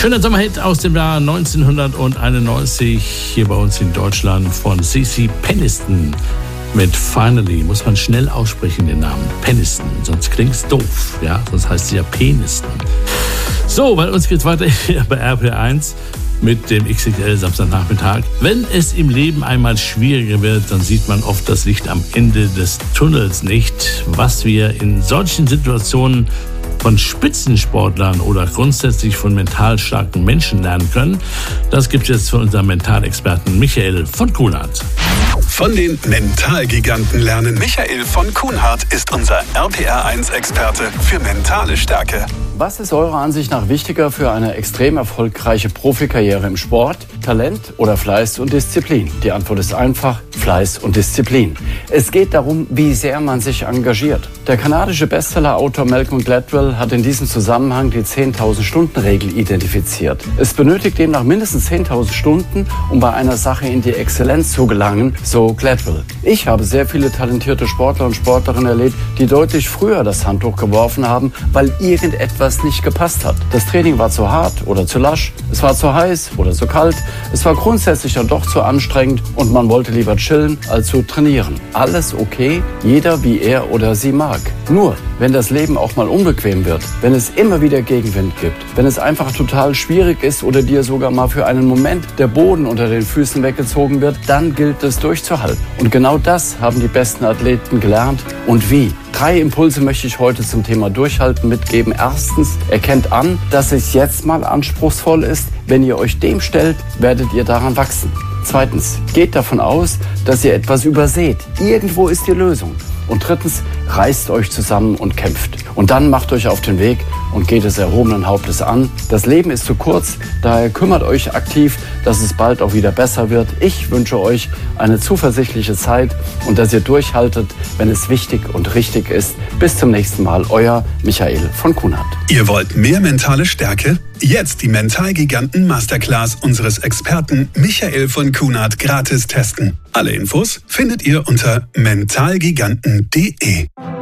Schöner Sommerhit aus dem Jahr 1991 hier bei uns in Deutschland von CeCe Peniston mit Finally. Muss man schnell aussprechen, den Namen Peniston, sonst klingt's doof, ja, sonst heißt sie ja Peniston. So, bei uns geht's weiter hier bei RPR1 mit dem XXL Samstagnachmittag. Wenn es im Leben einmal schwieriger wird, dann sieht man oft das Licht am Ende des Tunnels nicht. Was wir in solchen Situationen von Spitzensportlern oder grundsätzlich von mental starken Menschen lernen können, das gibt es jetzt von unserem Mentalexperten Michael von Kuhnhardt. Von den Mentalgiganten lernen. Michael von Kuhnhardt ist unser RPR1-Experte für mentale Stärke. Was ist eurer Ansicht nach wichtiger für eine extrem erfolgreiche Profikarriere im Sport? Talent oder Fleiß und Disziplin? Die Antwort ist einfach: Fleiß und Disziplin. Es geht darum, wie sehr man sich engagiert. Der kanadische Bestsellerautor Malcolm Gladwell hat in diesem Zusammenhang die 10.000-Stunden-Regel identifiziert. Es benötigt demnach mindestens 10.000 Stunden, um bei einer Sache in die Exzellenz zu gelangen, so Gladwell. Ich habe sehr viele talentierte Sportler und Sportlerinnen erlebt, die deutlich früher das Handtuch geworfen haben, weil irgendetwas nicht gepasst hat. Das Training war zu hart oder zu lasch, es war zu heiß oder zu kalt, es war grundsätzlich dann doch zu anstrengend und man wollte lieber chillen als zu trainieren. Alles okay, jeder wie er oder sie mag. Nur, wenn das Leben auch mal unbequem wird, wenn es immer wieder Gegenwind gibt, wenn es einfach total schwierig ist oder dir sogar mal für einen Moment der Boden unter den Füßen weggezogen wird, dann gilt es durchzuhalten. Und genau das haben die besten Athleten gelernt. Und wie? 3 Impulse möchte ich heute zum Thema Durchhalten mitgeben. Erstens, erkennt an, dass es jetzt mal anspruchsvoll ist. Wenn ihr euch dem stellt, werdet ihr daran wachsen. Zweitens, geht davon aus, dass ihr etwas überseht. Irgendwo ist die Lösung. Und drittens, reißt euch zusammen und kämpft. Und dann macht euch auf den Weg und geht es erhobenen Hauptes an. Das Leben ist zu kurz, daher kümmert euch aktiv, dass es bald auch wieder besser wird. Ich wünsche euch eine zuversichtliche Zeit und dass ihr durchhaltet, wenn es wichtig und richtig ist. Bis zum nächsten Mal, euer Michael von Kuhnhardt. Ihr wollt mehr mentale Stärke? Jetzt die Mentalgiganten Masterclass unseres Experten Michael von Kuhnhardt gratis testen. Alle Infos findet ihr unter mentalgiganten.de.